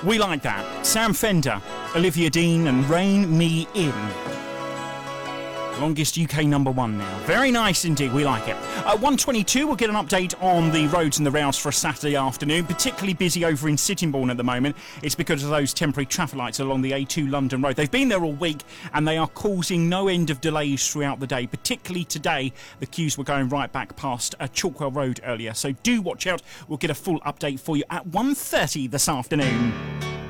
We like that. Sam Fender, Olivia Dean and Rain Me In. Longest UK number one now. Very nice indeed, we like it. 1:22, we'll get an update on the roads and the rails for a Saturday afternoon. Particularly busy over in Sittingbourne at the moment. It's because of those temporary traffic lights along the A2 London Road. They've been there all week and they are causing no end of delays throughout the day. Particularly today, the queues were going right back past Chalkwell Road earlier. So do watch out. We'll get a full update for you at 1:30 this afternoon.